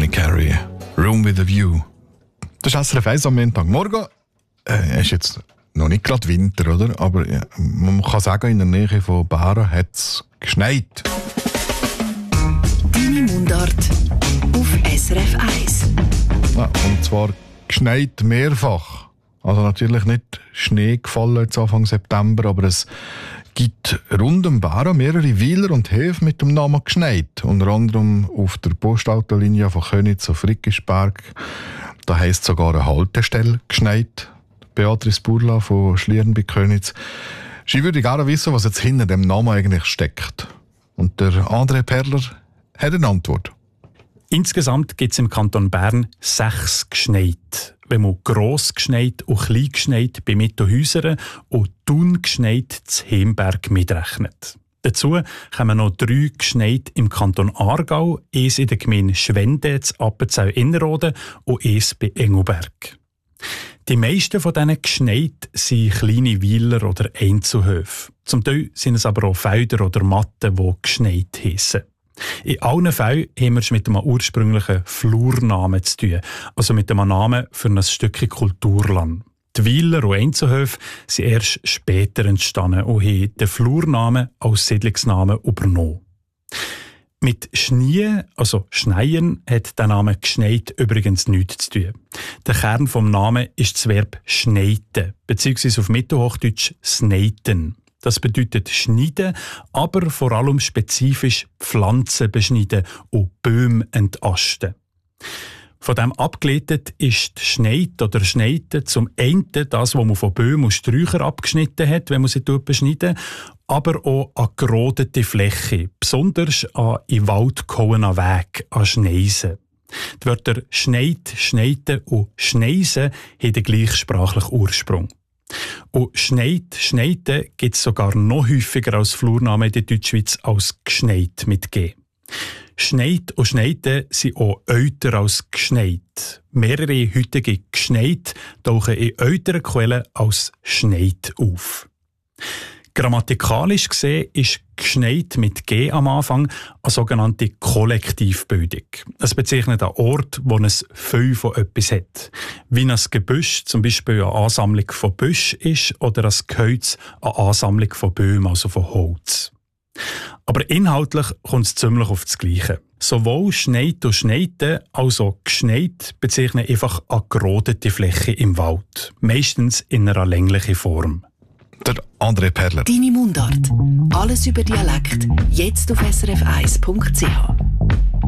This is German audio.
Carey, Room with a View. Das ist SRF 1 am Montagmorgen. Es ist jetzt noch nicht gerade Winter, oder? Aber ja, man kann sagen, in der Nähe von Bären hat es geschneit. Deine Mundart auf SRF 1. Ja, und zwar geschneit mehrfach. Also natürlich nicht Schnee gefallen jetzt Anfang September, aber es gibt rund um Bären mehrere Weiler und Häfen mit dem Namen geschneit. Unter anderem auf der Postautolinie von Köniz auf Rickisberg. Da heisst sogar eine Haltestelle geschneit. Beatrice Burla von Schlieren bei Köniz. Sie würde gerne wissen, was jetzt hinter dem Namen eigentlich steckt. Und der André Perler hat eine Antwort. Insgesamt gibt es im Kanton Bern 6 Gschneit. Wenn man gross geschneit und klein geschneit bei Mittenhäusern und dun geschneit zu Hemberg mitrechnet. Dazu kommen noch 3 Gschneit im Kanton Aargau, eins in der Gemeinde Schwende, zu Appenzell-Innerrhoden und eins bei Engelberg. Die meisten von diesen Gschneit sind kleine Weiler oder Einzelhöfe. Zum Teil sind es aber auch Felder oder Matten, die Gschneit heissen. In allen Fällen haben wir es mit einem ursprünglichen Flurnamen zu tun, also mit einem Namen für ein Stückchen Kulturland. Die Weiler und Einzelhöfe sind erst später entstanden und haben den Flurnamen als Siedlungsnamen übernommen. Mit Schnee, also Schneien, hat der Name Gschneit übrigens nichts zu tun. Der Kern des Namens ist das Verb schneiten, beziehungsweise auf Mittelhochdeutsch sneiten. Das bedeutet schneiden, aber vor allem spezifisch Pflanzen beschneiden und Bäume entasten. Von dem abgeleitet ist die Schneid oder Schneiten zum einen das, was man von Bäumen und Sträuchern abgeschnitten hat, wenn man sie beschneidet, aber auch an gerodete Fläche, besonders an in Wald gehauenen Weg, an Schneisen. Die Wörter Schneid, Schneiten und Schneisen haben den gleichsprachlichen Ursprung. Und Schneid, Schneiten gibt es sogar noch häufiger als Flurnamen in der Deutschschweiz als Gschneit mit G. Schneid und Schneiten sind auch älter als Gschneit. Mehrere heutige Gschneit tauchen in älteren Quellen als Schneid auf. Grammatikalisch gesehen ist Gschneit mit G am Anfang eine sogenannte Kollektivbildung. Es bezeichnet einen Ort, wo es viel von etwas hat. Wie ein Gebüsch zum Beispiel eine Ansammlung von Büsch ist oder ein Gehölz eine Ansammlung von Bäumen, also von Holz. Aber inhaltlich kommt es ziemlich auf das Gleiche. Sowohl Schneid und Schneiten als auch Gschneit bezeichnen einfach eine gerodete Fläche im Wald. Meistens in einer länglichen Form. Der André Perler. Deine Mundart. Alles über Dialekt. Jetzt auf srf1.ch.